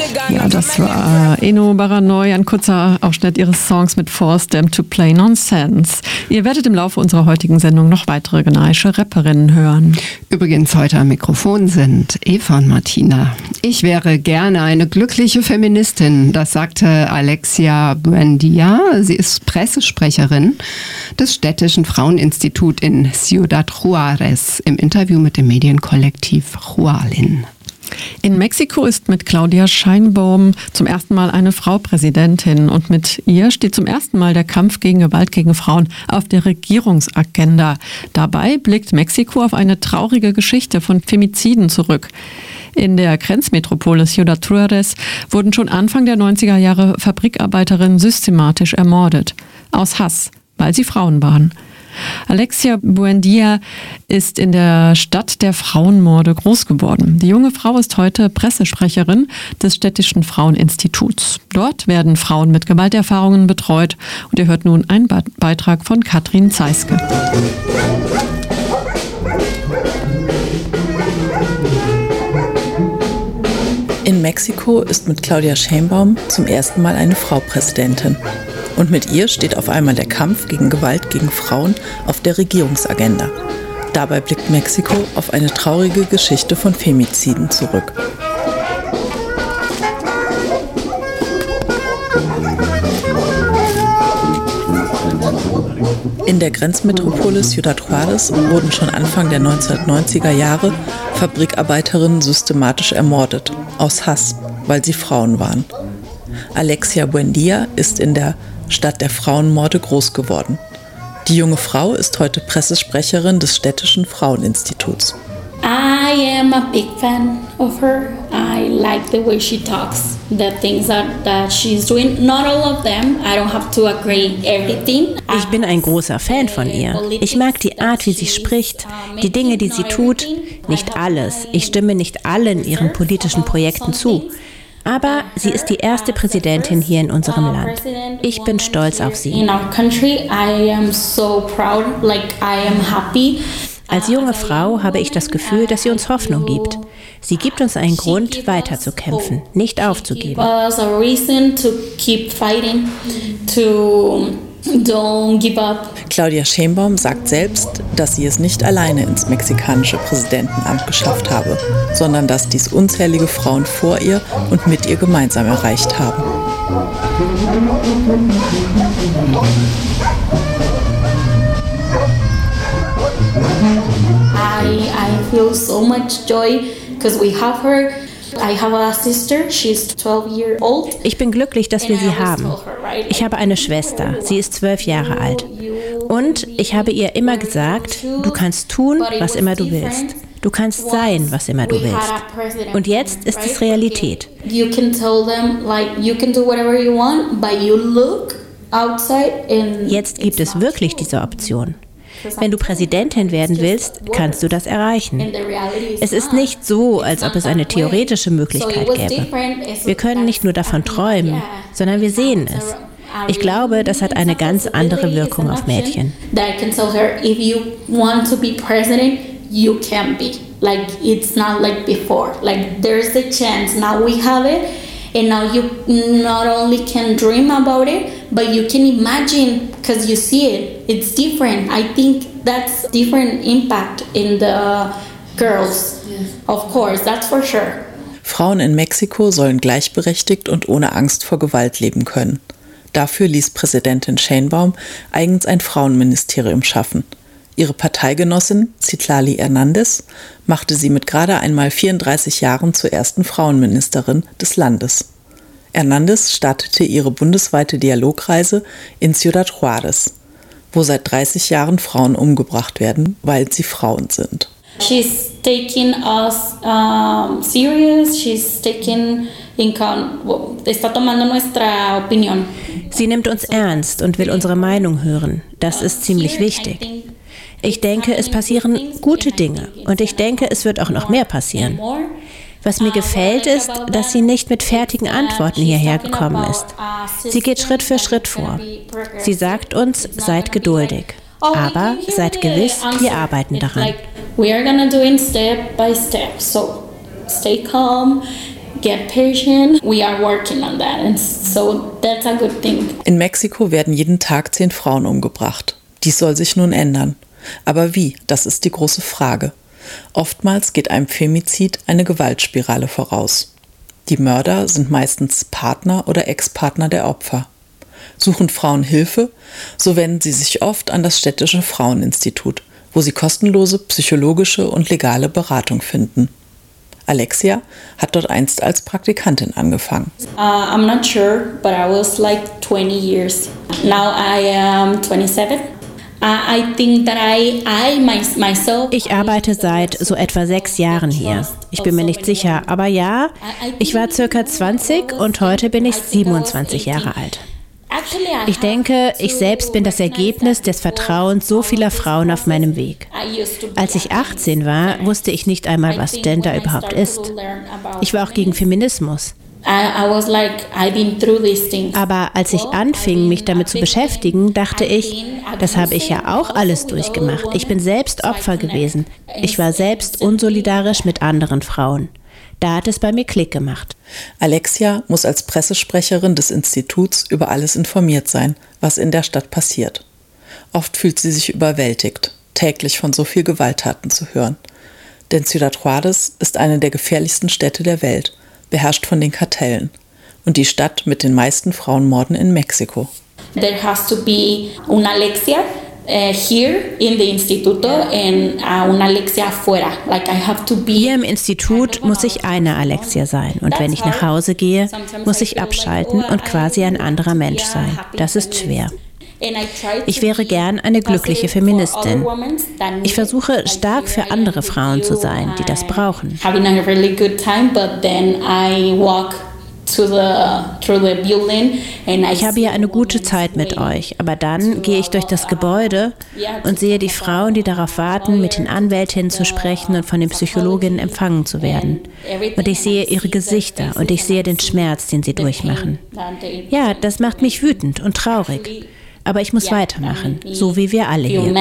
Ja, das war Eno Baranoy, ein kurzer Ausschnitt ihres Songs mit Force Them to Play Nonsense. Ihr werdet im Laufe unserer heutigen Sendung noch weitere ghanaische Rapperinnen hören. Übrigens heute am Mikrofon sind Eva und Martina. Ich wäre gerne eine glückliche Feministin, das sagte Alexia Buendia. Sie ist Pressesprecherin des städtischen Fraueninstituts in Ciudad Juárez im Interview mit dem Medienkollektiv Jualin. In Mexiko ist mit Claudia Sheinbaum zum ersten Mal eine Frau Präsidentin und mit ihr steht zum ersten Mal der Kampf gegen Gewalt gegen Frauen auf der Regierungsagenda. Dabei blickt Mexiko auf eine traurige Geschichte von Femiziden zurück. In der Grenzmetropole Ciudad Juárez wurden schon Anfang der 90er Jahre Fabrikarbeiterinnen systematisch ermordet. Aus Hass, weil sie Frauen waren. Alexia Buendia ist in der Stadt der Frauenmorde groß geworden. Die junge Frau ist heute Pressesprecherin des städtischen Fraueninstituts. Dort werden Frauen mit Gewalterfahrungen betreut. Und ihr hört nun einen Beitrag von Katrin Zeiske. In Mexiko ist mit Claudia Sheinbaum zum ersten Mal eine Frau Präsidentin. Und mit ihr steht auf einmal der Kampf gegen Gewalt gegen Frauen auf der Regierungsagenda. Dabei blickt Mexiko auf eine traurige Geschichte von Femiziden zurück. In der Grenzmetropole Ciudad Juárez wurden schon Anfang der 1990er Jahre Fabrikarbeiterinnen systematisch ermordet, aus Hass, weil sie Frauen waren. Alexia Buendia ist in der Stadt der Frauenmorde groß geworden. Die junge Frau ist heute Pressesprecherin des städtischen Fraueninstituts. I am a big fan of her. I like the way she talks, the things that she's doing. Not all of them. I don't have to agree everything. Ich bin ein großer Fan von ihr. Ich mag die Art, wie sie spricht, die Dinge, die sie tut. Nicht alles. Ich stimme nicht allen ihren politischen Projekten zu. Aber sie ist die erste Präsidentin hier in unserem Land. Ich bin stolz auf sie. Als junge Frau habe ich das Gefühl, dass sie uns Hoffnung gibt. Sie gibt uns einen Grund, weiterzukämpfen, nicht aufzugeben. Don't give up. Claudia Sheinbaum sagt selbst, dass sie es nicht alleine ins mexikanische Präsidentenamt geschafft habe, sondern dass dies unzählige Frauen vor ihr und mit ihr gemeinsam erreicht haben. I feel so much joy because we have her. I have a sister, she's 12 years old. Ich bin glücklich, dass wir sie haben. Ich habe eine Schwester, sie ist 12 Jahre alt. Und ich habe ihr immer gesagt, du kannst tun, was immer du willst. Du kannst sein, was immer du willst. Und jetzt ist es Realität. You can tell them, like, you can do whatever you want, but you look outside and jetzt gibt es wirklich diese Option. Wenn du Präsidentin werden willst, kannst du das erreichen. Es ist nicht so, als ob es eine theoretische Möglichkeit gäbe. Wir können nicht nur davon träumen, sondern wir sehen es. Ich glaube, das hat eine ganz andere Wirkung auf Mädchen. You can be. Like, it's not like before. Like, there's a chance. Now we have it. And now you not only can dream about it, but you can imagine because you see it. It's different. I think that's different impact in the girls. Yes. Of course, that's for sure. Frauen in Mexiko sollen gleichberechtigt und ohne Angst vor Gewalt leben können. Dafür ließ Präsidentin Sheinbaum eigens ein Frauenministerium schaffen. Ihre Parteigenossin Citlali Hernández machte sie mit gerade einmal 34 Jahren zur ersten Frauenministerin des Landes. Hernández startete ihre bundesweite Dialogreise in Ciudad Juárez, wo seit 30 Jahren Frauen umgebracht werden, weil sie Frauen sind. She's taking us serious. She's taking está tomando nuestra opinión. Sie nimmt uns ernst und will unsere Meinung hören. Das ist ziemlich wichtig. Ich denke, es passieren gute Dinge und ich denke, es wird auch noch mehr passieren. Was mir gefällt, ist, dass sie nicht mit fertigen Antworten hierher gekommen ist. Sie geht Schritt für Schritt vor. Sie sagt uns, seid geduldig. Aber seid gewiss, wir arbeiten daran. We are gonna do it step by step. So stay calm, get patient. We are working on that, and so that's a good thing. In Mexiko werden jeden Tag 10 Frauen umgebracht. Dies soll sich nun ändern. Aber wie? Das ist die große Frage. Oftmals geht einem Femizid eine Gewaltspirale voraus. Die Mörder sind meistens Partner oder Ex-Partner der Opfer. Suchen Frauen Hilfe, so wenden sie sich oft an das städtische Fraueninstitut, wo sie kostenlose psychologische und legale Beratung finden. Alexia hat dort einst als Praktikantin angefangen. I'm not sure, but I was like 20 years. Now I am 27. I think that myself. Ich arbeite seit so etwa 6 Jahren hier. Ich bin mir nicht sicher, aber ja, ich war circa 20 und heute bin ich 27 Jahre alt. Ich denke, ich selbst bin das Ergebnis des Vertrauens so vieler Frauen auf meinem Weg. Als ich 18 war, wusste ich nicht einmal, was Gender überhaupt ist. Ich war auch gegen Feminismus. Aber als ich anfing, mich damit zu beschäftigen, dachte ich, das habe ich ja auch alles durchgemacht. Ich bin selbst Opfer gewesen. Ich war selbst unsolidarisch mit anderen Frauen. Da hat es bei mir Klick gemacht. Alexia muss als Pressesprecherin des Instituts über alles informiert sein, was in der Stadt passiert. Oft fühlt sie sich überwältigt, täglich von so viel Gewalttaten zu hören. Denn Ciudad Juárez ist eine der gefährlichsten Städte der Welt, beherrscht von den Kartellen und die Stadt mit den meisten Frauenmorden in Mexiko. There has to be una Alexia here in the Instituto and una Alexia afuera. Like I have to be. Hier im Institut muss ich eine Alexia sein und wenn ich nach Hause gehe, muss ich abschalten und quasi ein anderer Mensch sein. Das ist schwer. Ich wäre gern eine glückliche Feministin. Ich versuche, stark für andere Frauen zu sein, die das brauchen. Ich habe hier eine gute Zeit mit euch, aber dann gehe ich durch das Gebäude und sehe die Frauen, die darauf warten, mit den Anwältinnen zu sprechen und von den Psychologinnen empfangen zu werden. Und ich sehe ihre Gesichter und ich sehe den Schmerz, den sie durchmachen. Ja, das macht mich wütend und traurig. Aber ich muss weitermachen, so wie wir alle hier.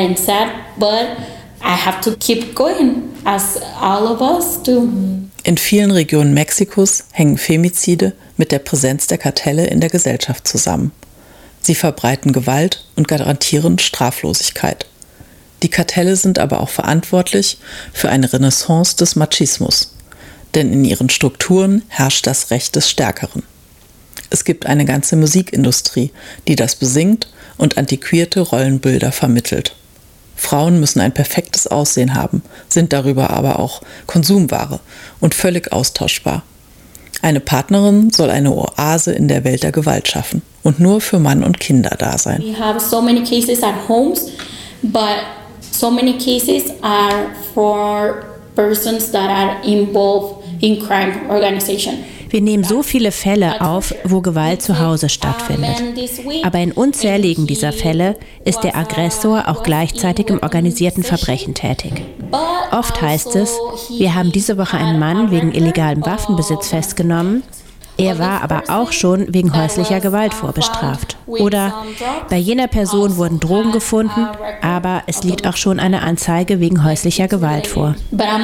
In vielen Regionen Mexikos hängen Femizide mit der Präsenz der Kartelle in der Gesellschaft zusammen. Sie verbreiten Gewalt und garantieren Straflosigkeit. Die Kartelle sind aber auch verantwortlich für eine Renaissance des Machismus, denn in ihren Strukturen herrscht das Recht des Stärkeren. Es gibt eine ganze Musikindustrie, die das besingt und antiquierte Rollenbilder vermittelt. Frauen müssen ein perfektes Aussehen haben, sind darüber aber auch Konsumware und völlig austauschbar. Eine Partnerin soll eine Oase in der Welt der Gewalt schaffen und nur für Mann und Kinder da sein. We have so many cases at homes, but so many cases are for persons that are involved in crime organization. Wir nehmen so viele Fälle auf, wo Gewalt zu Hause stattfindet. Aber in unzähligen dieser Fälle ist der Aggressor auch gleichzeitig im organisierten Verbrechen tätig. Oft heißt es, wir haben diese Woche einen Mann wegen illegalem Waffenbesitz festgenommen, er war aber auch schon wegen häuslicher Gewalt vorbestraft. Oder bei jener Person wurden Drogen gefunden, aber es liegt auch schon eine Anzeige wegen häuslicher Gewalt vor.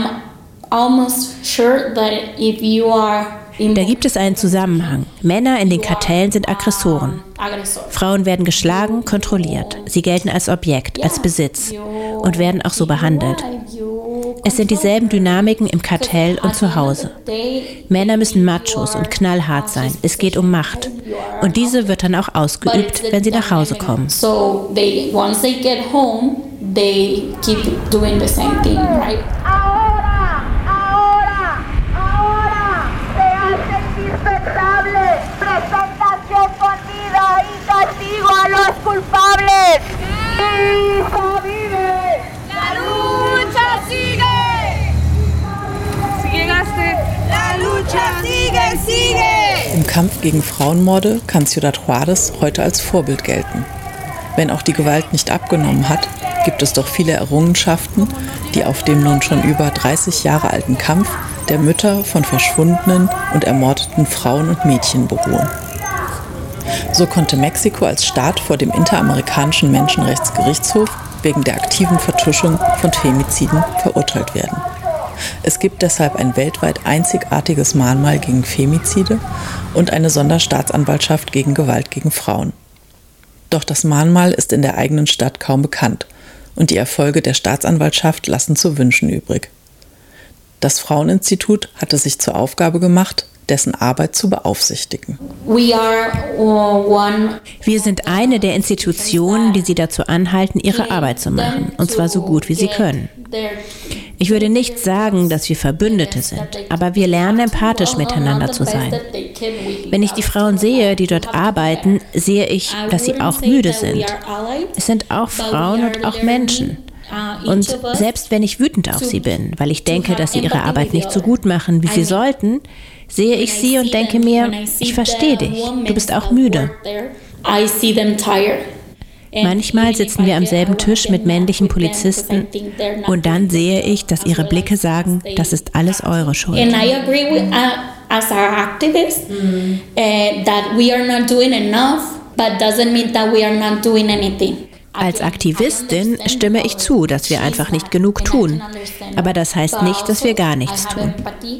Da gibt es einen Zusammenhang. Männer in den Kartellen sind Aggressoren. Frauen werden geschlagen, kontrolliert. Sie gelten als Objekt, als Besitz und werden auch so behandelt. Es sind dieselben Dynamiken im Kartell und zu Hause. Männer müssen Machos und knallhart sein. Es geht um Macht. Und diese wird dann auch ausgeübt, wenn sie nach Hause kommen. So once they get home, they keep doing the same thing, right? A los culpables. ¡Viva vive! ¡La lucha sigue! ¡La lucha sigue! Im Kampf gegen Frauenmorde kann Ciudad Juárez heute als Vorbild gelten. Wenn auch die Gewalt nicht abgenommen hat, gibt es doch viele Errungenschaften, die auf dem nun schon über 30 Jahre alten Kampf der Mütter von verschwundenen und ermordeten Frauen und Mädchen beruhen. So konnte Mexiko als Staat vor dem Interamerikanischen Menschenrechtsgerichtshof wegen der aktiven Vertuschung von Femiziden verurteilt werden. Es gibt deshalb ein weltweit einzigartiges Mahnmal gegen Femizide und eine Sonderstaatsanwaltschaft gegen Gewalt gegen Frauen. Doch das Mahnmal ist in der eigenen Stadt kaum bekannt und die Erfolge der Staatsanwaltschaft lassen zu wünschen übrig. Das Fraueninstitut hatte sich zur Aufgabe gemacht, dessen Arbeit zu beaufsichtigen. Wir sind eine der Institutionen, die sie dazu anhalten, ihre Arbeit zu machen, und zwar so gut wie sie können. Ich würde nicht sagen, dass wir Verbündete sind, aber wir lernen empathisch miteinander zu sein. Wenn ich die Frauen sehe, die dort arbeiten, sehe ich, dass sie auch müde sind. Es sind auch Frauen und auch Menschen. Und selbst wenn ich wütend auf sie bin, weil ich denke, dass sie ihre Arbeit nicht so gut machen, wie sie sollten, sehe ich sie und denke mir, ich verstehe dich, du bist auch müde. Manchmal sitzen wir am selben Tisch mit männlichen Polizisten und dann sehe ich, dass ihre Blicke sagen, das ist alles eure Schuld. And I agree with, as our activists, that we are not doing enough, but doesn't mean that we are not doing anything. Als Aktivistin stimme ich zu, dass wir einfach nicht genug tun. Aber das heißt nicht, dass wir gar nichts tun.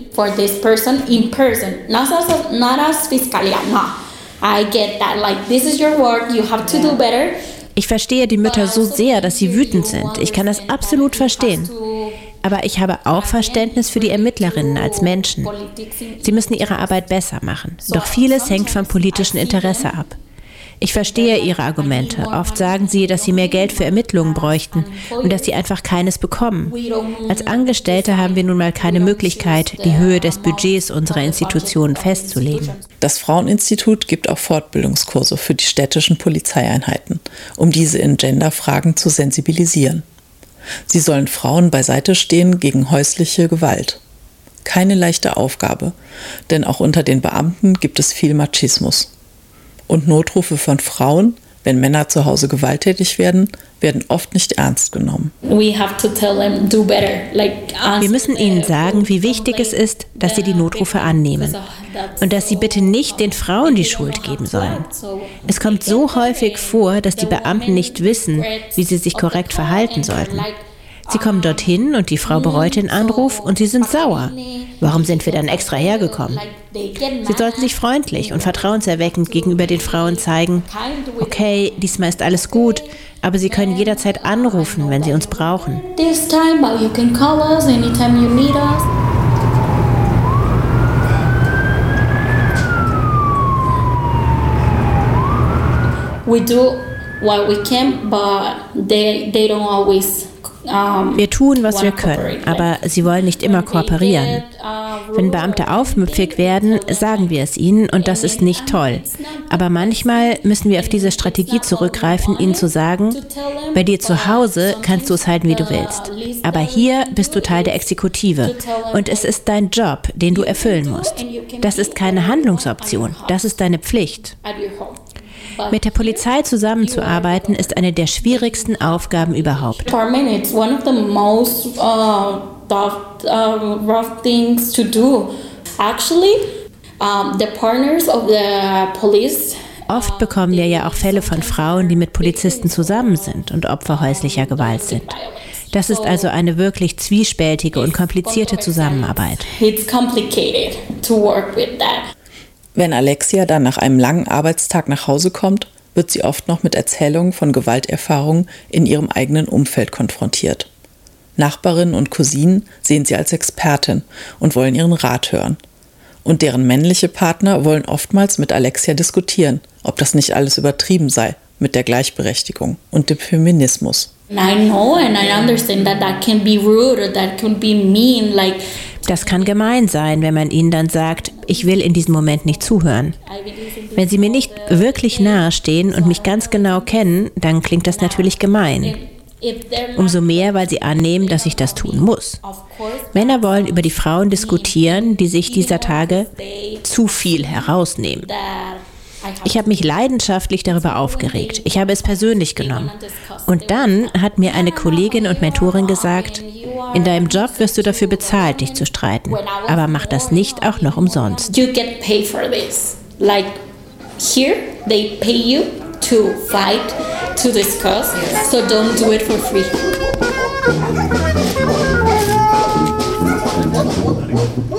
Ich verstehe die Mütter so sehr, dass sie wütend sind. Ich kann das absolut verstehen. Aber ich habe auch Verständnis für die Ermittlerinnen als Menschen. Sie müssen ihre Arbeit besser machen. Doch vieles hängt vom politischen Interesse ab. Ich verstehe ihre Argumente. Oft sagen sie, dass sie mehr Geld für Ermittlungen bräuchten und dass sie einfach keines bekommen. Als Angestellte haben wir nun mal keine Möglichkeit, die Höhe des Budgets unserer Institutionen festzulegen. Das Fraueninstitut gibt auch Fortbildungskurse für die städtischen Polizeieinheiten, um diese in Genderfragen zu sensibilisieren. Sie sollen Frauen beiseite stehen gegen häusliche Gewalt. Keine leichte Aufgabe, denn auch unter den Beamten gibt es viel Machismus. Und Notrufe von Frauen, wenn Männer zu Hause gewalttätig werden, werden oft nicht ernst genommen. Wir müssen ihnen sagen, wie wichtig es ist, dass sie die Notrufe annehmen und dass sie bitte nicht den Frauen die Schuld geben sollen. Es kommt so häufig vor, dass die Beamten nicht wissen, wie sie sich korrekt verhalten sollten. Sie kommen dorthin und die Frau bereut den Anruf und sie sind sauer. Warum sind wir dann extra hergekommen? Sie sollten sich freundlich und vertrauenserweckend gegenüber den Frauen zeigen, okay, diesmal ist alles gut, aber Sie können jederzeit anrufen, wenn Sie uns brauchen. We do what we can, but they don't always. Wir tun, was wir können, aber sie wollen nicht immer kooperieren. Wenn Beamte aufmüpfig werden, sagen wir es ihnen und das ist nicht toll. Aber manchmal müssen wir auf diese Strategie zurückgreifen, ihnen zu sagen, bei dir zu Hause kannst du es halten, wie du willst. Aber hier bist du Teil der Exekutive und es ist dein Job, den du erfüllen musst. Das ist keine Handlungsoption, das ist deine Pflicht. Mit der Polizei zusammenzuarbeiten ist eine der schwierigsten Aufgaben überhaupt. Oft bekommen wir ja auch Fälle von Frauen, die mit Polizisten zusammen sind und Opfer häuslicher Gewalt sind. Das ist also eine wirklich zwiespältige und komplizierte Zusammenarbeit. Wenn Alexia dann nach einem langen Arbeitstag nach Hause kommt, wird sie oft noch mit Erzählungen von Gewalterfahrungen in ihrem eigenen Umfeld konfrontiert. Nachbarinnen und Cousinen sehen sie als Expertin und wollen ihren Rat hören. Und deren männliche Partner wollen oftmals mit Alexia diskutieren, ob das nicht alles übertrieben sei mit der Gleichberechtigung und dem Feminismus. Das kann gemein sein, wenn man ihnen dann sagt, ich will in diesem Moment nicht zuhören. Wenn sie mir nicht wirklich nahe stehen und mich ganz genau kennen, dann klingt das natürlich gemein. Umso mehr, weil sie annehmen, dass ich das tun muss. Männer wollen über die Frauen diskutieren, die sich dieser Tage zu viel herausnehmen. Ich habe mich leidenschaftlich darüber aufgeregt. Ich habe es persönlich genommen. Und dann hat mir eine Kollegin und Mentorin gesagt, in deinem Job wirst du dafür bezahlt, dich zu streiten. Aber mach das nicht auch noch umsonst. You get paid for this. Like here, they pay you to fight, to discuss. So don't do it for free. Sorry.